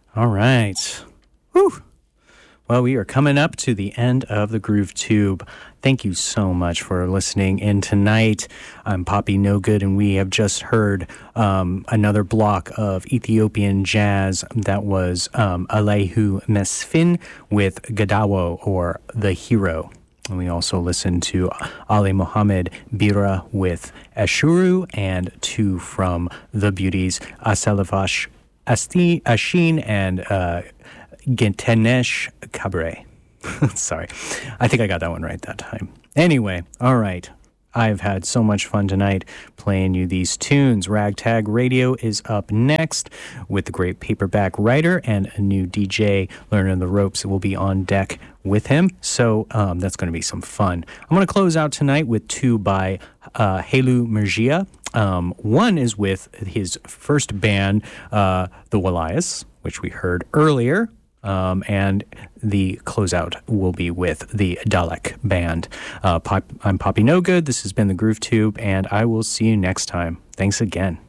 All right. Whew. Well, we are coming up to the end of the Groove Tube. Thank you so much for listening in tonight. I'm Poppy No Good, and we have just heard another block of Ethiopian jazz that was Alehu Mesfin with Gadawo, or The Hero. And we also listened to Ali Mohammed Bira with Ashuru, and two from The Beauties, Aselevash Ashin and Gentenesh Cabaret. Sorry. I think I got that one right that time. Anyway, all right. I've had so much fun tonight playing you these tunes. Ragtag Radio is up next with the great paperback writer and a new DJ learning the ropes. It will be on deck with him. So that's going to be some fun. I'm going to close out tonight with two by Helu Mergia. One is with his first band, the Walias, which we heard earlier. And the closeout will be with the Dalek Band. I'm Poppy No Good. This has been the Groove Tube, and I will see you next time. Thanks again.